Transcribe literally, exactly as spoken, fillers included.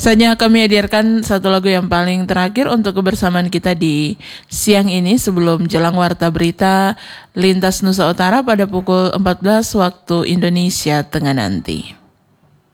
Saatnya kami hadirkan satu lagu yang paling terakhir untuk kebersamaan kita di siang ini sebelum jelang warta berita Lintas Nusa Utara pada pukul empat belas waktu Indonesia Tengah nanti.